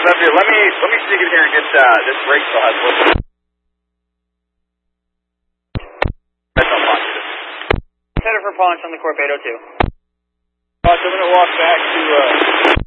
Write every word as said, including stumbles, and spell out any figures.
Let me let me let me sneak in here and get uh, this brake still has work. Headed for Paunch on the Corp eight oh two. Uh, so I'm gonna walk back to uh